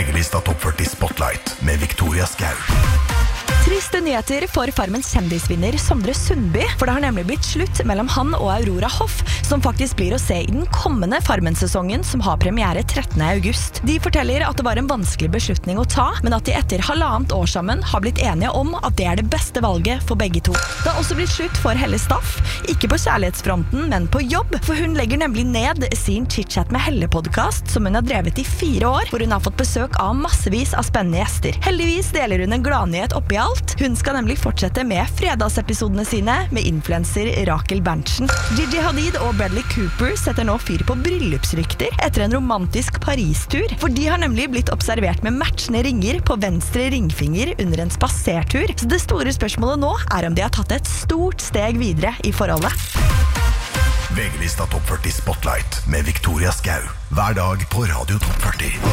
VG-lista Topp 40 Spotlight med Victoria Skau. Triste nyheter for Farmens kjendisvinner Sondre Sundby, for det har nemlig blitt slutt mellom han og Aurora Hoff, som faktisk blir å se i den kommende Farmen-sesongen som har premiere 13. august. De forteller at det var en vanskelig beslutning å ta, men at de etter 1,5 år sammen har blitt enige om at det er det beste valget for begge to. Det har også blitt slutt for Helle Staff, ikke på kjærlighetsfronten, men på jobb, for hun legger nemlig ned sin Chit-Chat med Helle-podcast, som hun har drevet i 4 år, hvor hun har fått besøk av massevis av spennende gjester. Heldigvis deler hun en gladnyhet oppi alt. Hun skal nemlig fortsette med fredagsepisodene sine med influencer Rakel Berntsen. Gigi Hadid og Bradley Cooper setter nå fyr på bryllupsrykter etter en romantisk Paris-tur, for de har nemlig blitt observert med matchende ringer på venstre ringfinger under en spasertur. Så det store spørsmålet nå er om de har tatt et stort steg videre i forholdet. VG-lista Topp 40 Spotlight med Victoria Skau. Hver dag på Radio Topp 40.